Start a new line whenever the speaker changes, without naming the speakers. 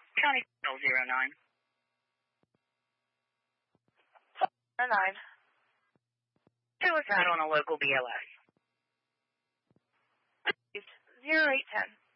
County 09.
09.
Who was that on a local BLS?
0810.